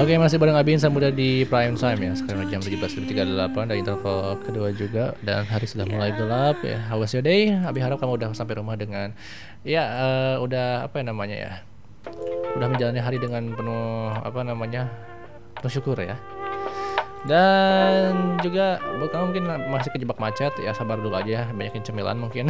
Oke, masih bareng Abi Insan Muda di Prime Time ya. Sekarang jam 17.38 dan interval kedua juga. Dan hari sudah mulai gelap ya. How was your day? Abi harap kamu udah sampai rumah dengan ya udah apa ya namanya ya. Udah menjalani hari dengan penuh apa namanya? Penuh syukur ya. Dan juga buat kamu mungkin masih kejebak macet ya, sabar dulu aja, banyakin cemilan mungkin.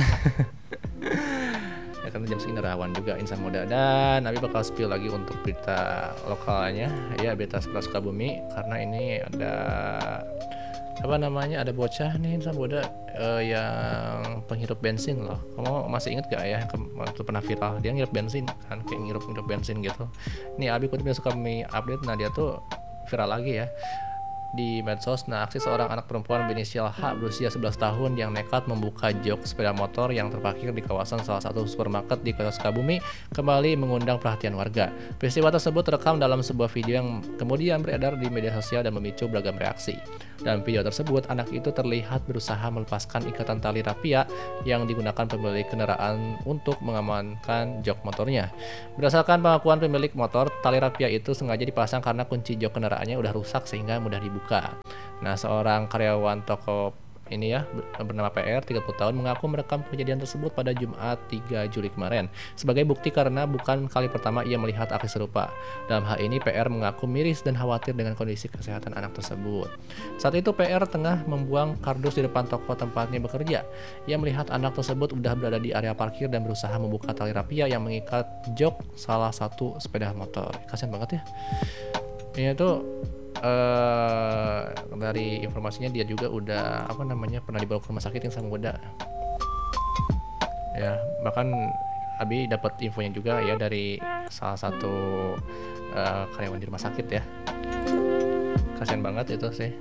Ya kan jam segini rawan juga insan muda. Dan Abi bakal spill lagi untuk berita lokalnya ya, berita seputar Sukabumi, karena ini ada apa namanya, ada bocah nih insan muda yang penghirup bensin loh. Kamu masih inget gak ya waktu pernah viral dia ngirup bensin kan, kayak ngirup bensin gitu. Nih Abi kutip dari Sukabumi Update. Nah dia tuh viral lagi ya di medsos. Nah, aksi seorang anak perempuan berinisial H berusia 11 tahun yang nekat membuka jok sepeda motor yang terparkir di kawasan salah satu supermarket di Kota Sukabumi kembali mengundang perhatian warga. Peristiwa tersebut terekam dalam sebuah video yang kemudian beredar di media sosial dan memicu beragam reaksi. Dalam video tersebut, anak itu terlihat berusaha melepaskan ikatan tali rapia yang digunakan pemilik kendaraan untuk mengamankan jok motornya. Berdasarkan pengakuan pemilik motor, tali rapia itu sengaja dipasang karena kunci jok kendaraannya udah rusak sehingga mudah dibuka. Nah, seorang karyawan toko ini ya bernama PR 30 tahun mengaku merekam kejadian tersebut pada Jumat 3 Juli kemarin sebagai bukti karena bukan kali pertama ia melihat aksi serupa. Dalam hal ini PR mengaku miris dan khawatir dengan kondisi kesehatan anak tersebut. Saat itu PR tengah membuang kardus di depan toko tempatnya bekerja. Ia melihat anak tersebut sudah berada di area parkir dan berusaha membuka tali rapia yang mengikat jok salah satu sepeda motor. Kasian banget ya. Ini tuh dari informasinya dia juga udah apa namanya pernah dibawa ke rumah sakit yang sama muda ya. Bahkan Abi dapat infonya juga ya dari salah satu karyawan di rumah sakit ya. Kasian banget itu sih.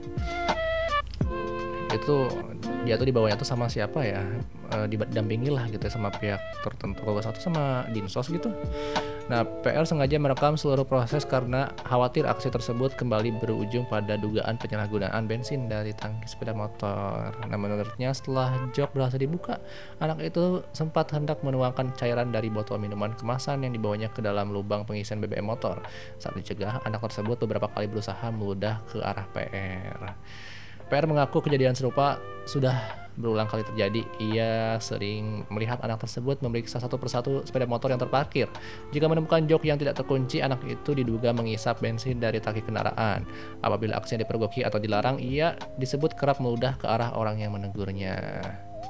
Itu dia tuh dibawanya tuh sama siapa ya, didampingi lah gitu ya sama pihak tertentu, kalau satu sama Dinsos gitu. Nah, PR sengaja merekam seluruh proses karena khawatir aksi tersebut kembali berujung pada dugaan penyalahgunaan bensin dari tangki sepeda motor. Nah, menurutnya setelah jok berhasil dibuka, anak itu sempat hendak menuangkan cairan dari botol minuman kemasan yang dibawanya ke dalam lubang pengisian BBM motor. Saat dicegah, anak tersebut beberapa kali berusaha meludah ke arah PR. PR mengaku kejadian serupa sudah berulang kali terjadi. Ia sering melihat anak tersebut memeriksa satu persatu sepeda motor yang terparkir. Jika menemukan jok yang tidak terkunci, anak itu diduga mengisap bensin dari tangki kendaraan. Apabila aksinya dipergoki atau dilarang, ia disebut kerap meludah ke arah orang yang menegurnya.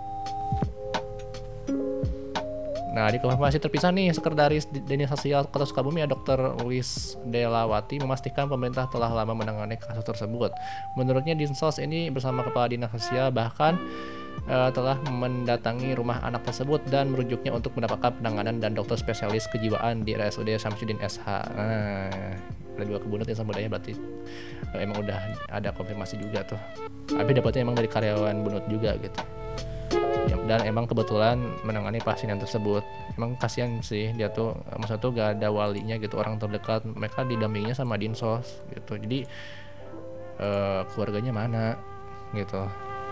Nah, di konfirmasi terpisah nih, Sekretaris Dinas Sosial Kota Sukabumi ya Dr. Louis Delawati memastikan pemerintah telah lama menangani kasus tersebut. Menurutnya Dinsos ini bersama Kepala Dinas Sosial bahkan telah mendatangi rumah anak tersebut dan merujuknya untuk mendapatkan penanganan dan dokter spesialis kejiwaan di RSUD Samsudin SH. Nah, ada 2 kebunut yang sama budaya berarti emang udah ada konfirmasi juga tuh. Tapi dapatnya emang dari karyawan bunut juga gitu. Dan emang kebetulan menangani pasien yang tersebut. Emang kasihan sih dia tuh, maksudnya tuh gak ada walinya gitu, orang terdekat, mereka didampinginya sama Dinsos gitu. Jadi keluarganya mana gitu.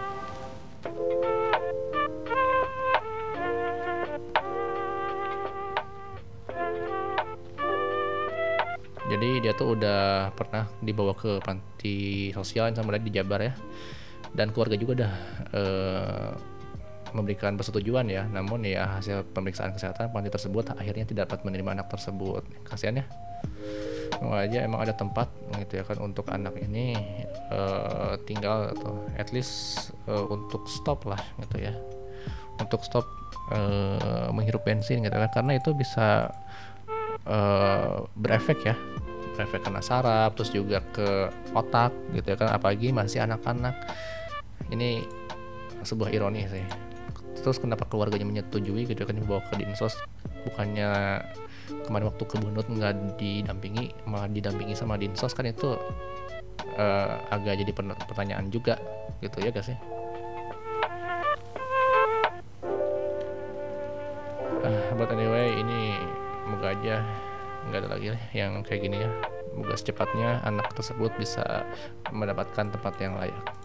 Jadi dia tuh udah pernah dibawa ke panti sosial yang sama di Jabar ya. Dan keluarga juga udah memberikan persetujuan ya, namun ya hasil pemeriksaan kesehatan panti tersebut akhirnya tidak dapat menerima anak tersebut. Kasihan ya. Semoga aja emang ada tempat gitu ya kan untuk anak ini tinggal atau at least untuk stop lah gitu ya. Untuk stop menghirup bensin gitu kan, karena itu bisa berefek ya. Berefek kena saraf, terus juga ke otak gitu ya kan, apalagi masih anak-anak. Ini sebuah ironi sih. Terus kenapa keluarganya menyetujui gitu kan dibawa ke Dinsos, bukannya kemarin waktu ke Bunut nggak didampingi, malah didampingi sama Dinsos, kan itu agak jadi pertanyaan juga gitu ya guys ya. But anyway, ini moga aja nggak ada lagi yang kayak gini ya. Moga secepatnya anak tersebut bisa mendapatkan tempat yang layak.